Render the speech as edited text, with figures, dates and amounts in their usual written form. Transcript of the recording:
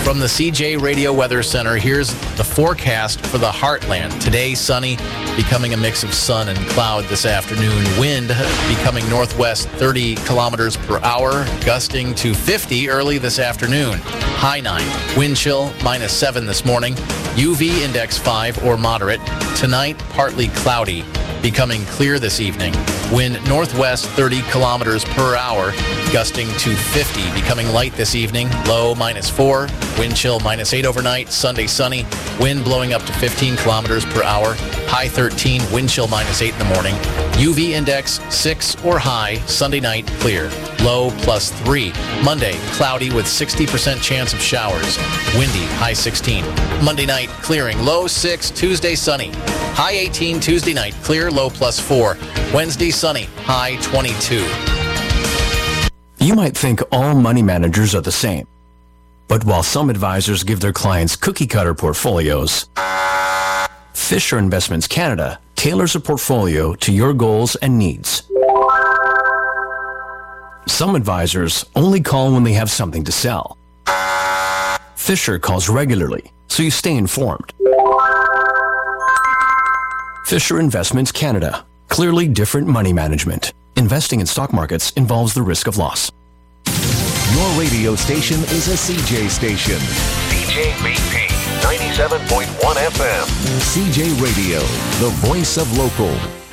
From the CJ Radio Weather Center, here's the forecast for the Heartland. Today, sunny, becoming a mix of sun and cloud this afternoon. Wind becoming northwest 30 kilometers per hour, gusting to 50 early this afternoon. High 9. Wind chill -7 this morning. UV index 5 or moderate. Tonight, partly cloudy, becoming clear this evening. Wind northwest 30 kilometers per hour, gusting to 50, becoming light this evening. Low -4, wind chill -8 overnight. Sunday sunny, wind blowing up to 15 kilometers per hour. High 13, wind chill -8 in the morning. UV index 6 or high. Sunday night clear. Low +3. Monday cloudy with 60% chance of showers. Windy, high 16. Monday night clearing. Low 6. Tuesday sunny. High 18. Tuesday night clear. Low +4. Wednesday sunny. High 22. You might think all money managers are the same. But while some advisors give their clients cookie-cutter portfolios, Fisher Investments Canada tailors a portfolio to your goals and needs. Some advisors only call when they have something to sell. Fisher calls regularly, so you stay informed. Fisher Investments Canada. Clearly different money management. Investing in stock markets involves the risk of loss. Your radio station is a CJ station. CJBP 97.1 FM. CJ Radio, the voice of local.